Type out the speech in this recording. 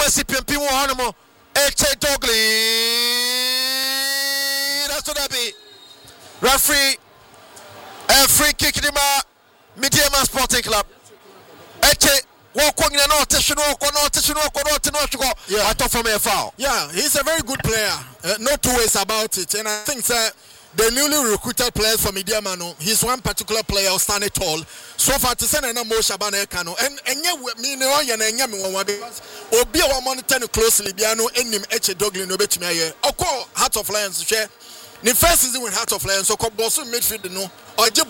Kwesi Pimpin Wanamo, Eche Dogli. That's what I be. Referee, a free kick in the Mediama Sporting Club. Eche. I thought from a foul. Yeah, he's a very good player. No two ways about it. And I think the newly recruited players from Mediamano, he's one particular player standing tall. So far, to send a more Shabana Kano. And me no and because Obi wa monitor closely Biano and him Eche Doglin no bet me. Oko Heart of Lions share. The first season with Heart of Lions, so Bosu midfield no. Or